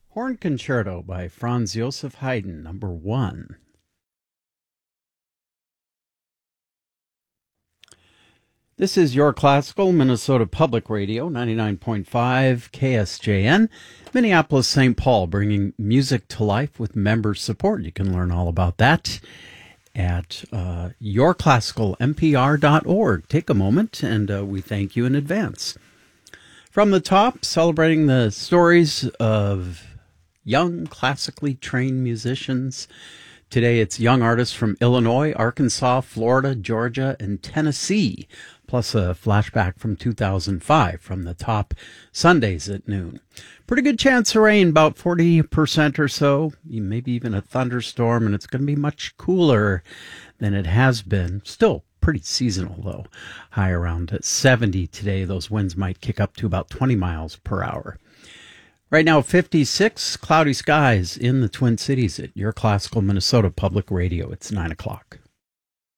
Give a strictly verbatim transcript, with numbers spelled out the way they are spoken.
Horn Concerto by Franz Joseph Haydn, number one. This is your classical Minnesota Public Radio, ninety-nine point five K S J N, Minneapolis, Saint Paul, bringing music to life with member support. You can learn all about that at uh, your classical m p r dot org. Take a moment, and uh, we thank you in advance. From the top, celebrating the stories of young, classically trained musicians. Today it's young artists from Illinois, Arkansas, Florida, Georgia, and Tennessee, plus a flashback from two thousand five from the top Sundays at noon. Pretty good chance of rain, about forty percent or so, maybe even a thunderstorm, and it's going to be much cooler than it has been. Still pretty seasonal, though. High around seventy today. Those winds might kick up to about twenty miles per hour. Right now, fifty-six, cloudy skies in the Twin Cities at your classical Minnesota Public Radio. It's nine o'clock.